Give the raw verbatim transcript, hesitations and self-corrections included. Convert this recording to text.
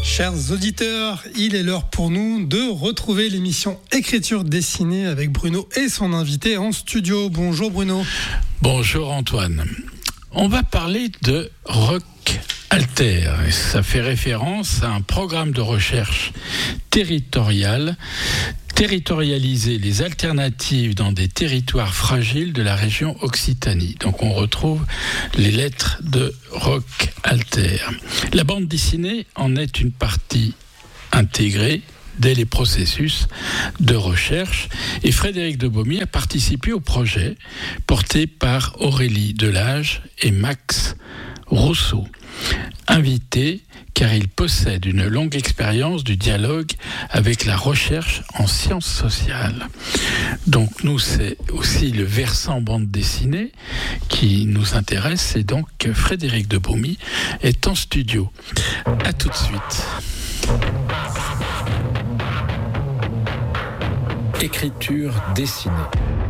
Chers auditeurs, il est l'heure pour nous de retrouver l'émission Écriture dessinée avec Bruno et son invité en studio. Bonjour Bruno. Bonjour Antoine. On va parler de Rock Alter. Ça fait référence à un programme de recherche territorial territorialiser les alternatives dans des territoires fragiles de la région Occitanie. Donc on retrouve les lettres de Rock Alter. La bande dessinée en est une partie intégrée dès les processus de recherche et Frédéric de Baumy a participé au projet porté par Aurélie Delage et Max Rousseau. Invité car il possède une longue expérience du dialogue avec la recherche en sciences sociales. Donc nous, c'est aussi le versant bande dessinée qui nous intéresse et donc Frédéric de Baumy est en studio. À tout de suite. Écriture dessinée.